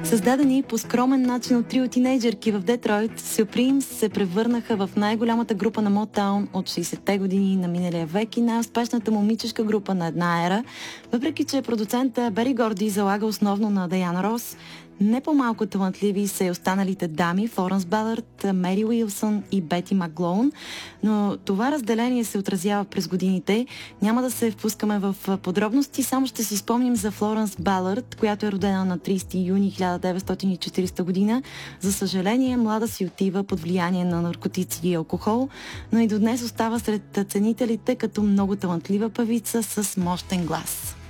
Създадени по скромен начин от трио тинейджърки в Детройт, Supremes се превърнаха в най-голямата група на Motown от 60-те години на миналия век и най-успешната момичешка група на една ера, въпреки че продуцента Бери Горди залага основно на Даяна Рос. Не по-малко талантливи са и останалите дами Флоренс Балърд, Мери Уилсън и Бети Маклоун, но това разделение се отразява през годините. Няма да се впускаме в подробности, само ще си спомним за Флоренс Балърд, която е родена на 30 юни 1940 година. За съжаление, млада си отива под влияние на наркотици и алкохол, но и до днес остава сред ценителите като много талантлива певица с мощен глас.